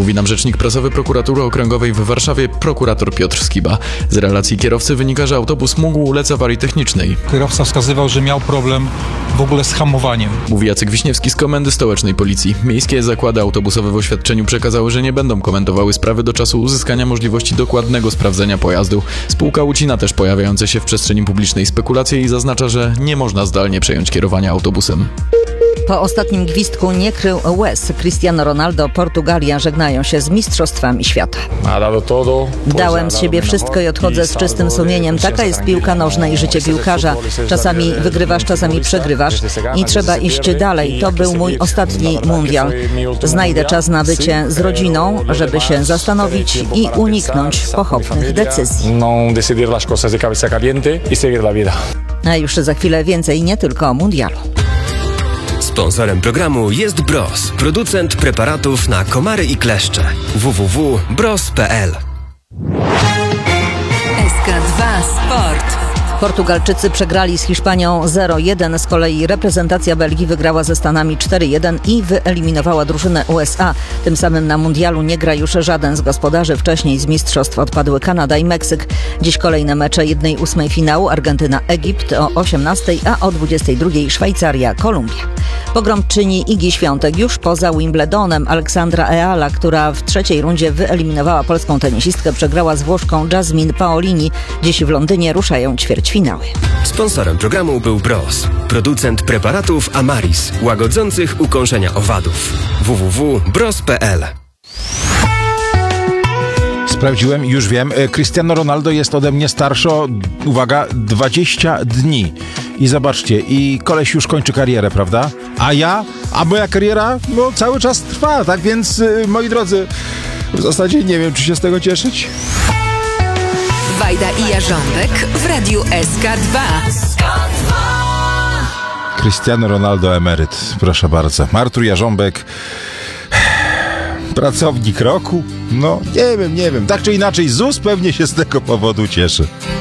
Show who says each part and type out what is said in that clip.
Speaker 1: Mówi nam rzecznik prasowy Prokuratury Okręgowej w Warszawie, prokurator Piotr Skiba. Z relacji kierowcy wynika, że autobus mógł ulec awarii technicznej.
Speaker 2: Kierowca wskazywał, że miał problem w ogóle z hamowaniem.
Speaker 1: Mówi Jacek Wiśniewski z Komendy Stołecznej Policji. Miejskie zakłady autobusowe w oświadczeniu przekazały, że nie będą komentowały sprawy do czasu uzyskania możliwości dokładnego sprawdzenia pojazdu. Spółka ucina też pojawiające się w przestrzeni publicznej spekulacje i zaznacza, że nie można zdalnie przejąć kierowania autobusem.
Speaker 3: Po ostatnim gwizdku nie krył łez. Cristiano Ronaldo, Portugalia żegnają się z mistrzostwami świata. Dałem z siebie wszystko i odchodzę z czystym sumieniem. Taka jest piłka nożna i życie piłkarza. Czasami wygrywasz, czasami przegrywasz i trzeba iść dalej. To był mój ostatni mundial. Znajdę czas na bycie z rodziną, żeby się zastanowić i uniknąć pochopnych decyzji. A już za chwilę więcej nie tylko o mundialu.
Speaker 4: Sponsorem programu jest Bros, producent preparatów na komary i kleszcze. www.bros.pl.
Speaker 5: SK2 Sport.
Speaker 3: Portugalczycy przegrali z Hiszpanią 0-1, z kolei reprezentacja Belgii wygrała ze Stanami 4-1 i wyeliminowała drużynę USA. Tym samym na mundialu nie gra już żaden z gospodarzy. Wcześniej z mistrzostw odpadły Kanada i Meksyk. Dziś kolejne mecze 1/8 finału Argentyna-Egipt o 18:00, a o 22:00 Szwajcaria-Kolumbia. Pogrom czyni Igi Świątek już poza Wimbledonem. Aleksandra Eala, która w trzeciej rundzie wyeliminowała polską tenisistkę, przegrała z Włoszką Jasmine Paolini. Dziś w Londynie ruszają ćwierćfinały.
Speaker 4: Sponsorem programu był Bros, producent preparatów Amaris, łagodzących ukąszenia owadów. www.bros.pl.
Speaker 6: Sprawdziłem, już wiem, Cristiano Ronaldo jest ode mnie starszy o, uwaga, 20 dni. I zobaczcie, i koleś już kończy karierę, prawda? A moja kariera, no cały czas trwa, tak więc, moi drodzy, w zasadzie nie wiem, czy się z tego cieszyć.
Speaker 5: Wajda i Jarząbek w Radiu SK2.
Speaker 6: Cristiano Ronaldo emeryt, proszę bardzo. Artur Jarząbek, pracownik roku. No, nie wiem. Tak czy inaczej, ZUS pewnie się z tego powodu cieszy.